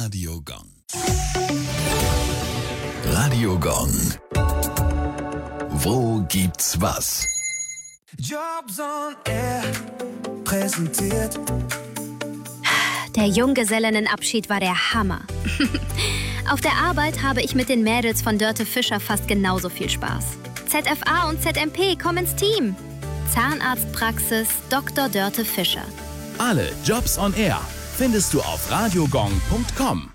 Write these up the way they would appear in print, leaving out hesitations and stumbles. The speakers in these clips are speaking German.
Radio Gong. Radio Gong. Wo gibt's was? Jobs on Air präsentiert. Der Junggesellinnenabschied war der Hammer. Auf der Arbeit habe ich mit den Mädels von Dörte Fischer fast genauso viel Spaß. ZFA und ZMP kommen ins Team. Zahnarztpraxis Dr. Dörte Fischer. Alle Jobs on Air findest du auf radiogong.com.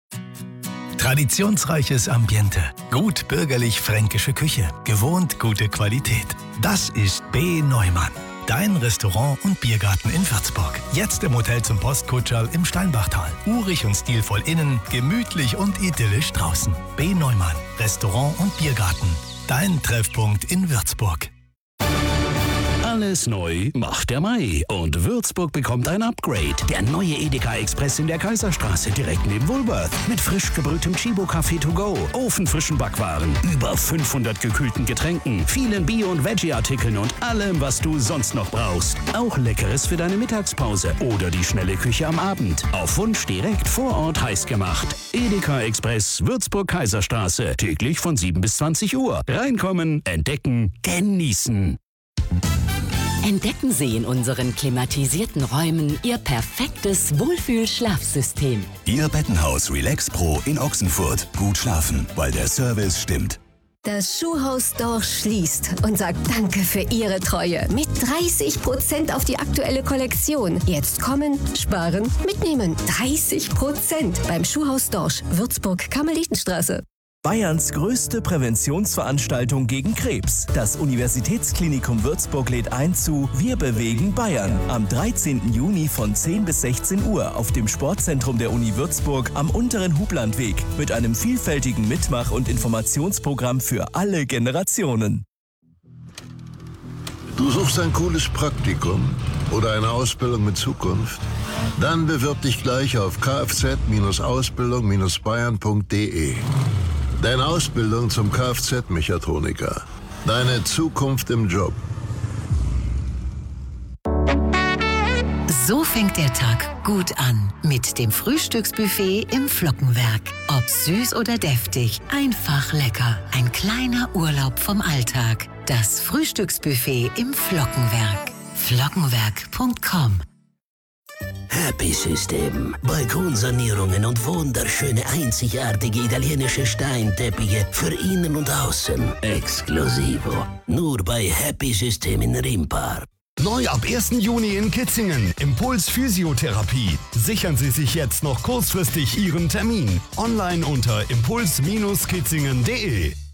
Traditionsreiches Ambiente, gut bürgerlich-fränkische Küche, gewohnt gute Qualität. Das ist B. Neumann, dein Restaurant und Biergarten in Würzburg. Jetzt im Hotel zum Postkutscherl im Steinbachtal. Urig und stilvoll innen, gemütlich und idyllisch draußen. B. Neumann, Restaurant und Biergarten. Dein Treffpunkt in Würzburg. Alles neu macht der Mai und Würzburg bekommt ein Upgrade. Der neue Edeka Express in der Kaiserstraße direkt neben Woolworth. Mit frisch gebrühtem Chibo-Kaffee to go, ofenfrischen Backwaren, über 500 gekühlten Getränken, vielen Bio- und Veggie-Artikeln und allem, was du sonst noch brauchst. Auch Leckeres für deine Mittagspause oder die schnelle Küche am Abend. Auf Wunsch direkt vor Ort heiß gemacht. Edeka Express, Würzburg Kaiserstraße. Täglich von 7 bis 20 Uhr. Reinkommen, entdecken, genießen. Entdecken Sie in unseren klimatisierten Räumen Ihr perfektes Wohlfühl-Schlafsystem. Ihr Bettenhaus Relax Pro in Ochsenfurt. Gut schlafen, weil der Service stimmt. Das Schuhhaus Dorsch schließt und sagt Danke für Ihre Treue. Mit 30% auf die aktuelle Kollektion. Jetzt kommen, sparen, mitnehmen. 30% beim Schuhhaus Dorsch, Würzburg, Karmelitenstraße. Bayerns größte Präventionsveranstaltung gegen Krebs. Das Universitätsklinikum Würzburg lädt ein zu Wir bewegen Bayern am 13. Juni von 10 bis 16 Uhr auf dem Sportzentrum der Uni Würzburg am unteren Hublandweg mit einem vielfältigen Mitmach- und Informationsprogramm für alle Generationen. Du suchst ein cooles Praktikum oder eine Ausbildung mit Zukunft? Dann bewirb dich gleich auf kfz-ausbildung-bayern.de. Deine Ausbildung zum Kfz-Mechatroniker. Deine Zukunft im Job. So fängt der Tag gut an mit dem Frühstücksbuffet im Flockenwerk. Ob süß oder deftig, einfach lecker. Ein kleiner Urlaub vom Alltag. Das Frühstücksbuffet im Flockenwerk. Flockenwerk.com. Happy System. Balkonsanierungen und wunderschöne, einzigartige italienische Steinteppiche für innen und außen. Exklusivo. Nur bei Happy System in Rimpar. Neu ab 1. Juni in Kitzingen. Impuls Physiotherapie. Sichern Sie sich jetzt noch kurzfristig Ihren Termin. Online unter impuls-kitzingen.de.